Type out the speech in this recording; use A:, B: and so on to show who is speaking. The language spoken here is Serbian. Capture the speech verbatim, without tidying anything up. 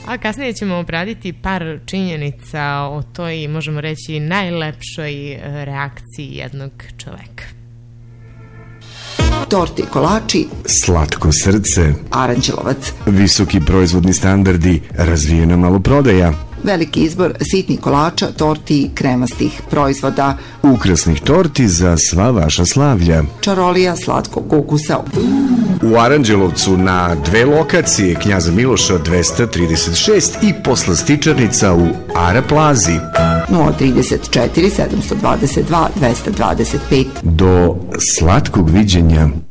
A: A kasnije ćemo obraditi par činjenica o toj, možemo reći, najlepšoj reakciji jednog čoveka.
B: Torte i kolači,
C: slatko srce,
B: aranđelovac,
C: visoki proizvodni standardi, razvijena maloprodaja,
B: veliki izbor sitnih kolača, torti i kremastih proizvoda,
C: ukrasnih torti za sva vaša slavlja,
B: čarolija slatkog ukusa.
C: U Aranđelovcu na dve lokacije, Knjaza Miloša dvesta trideset šest i poslastičarnica u Ara Plazi.
B: nula trideset četiri sedamsto dvadeset dva dvesta dvadeset pet.
C: Do slatkog viđenja.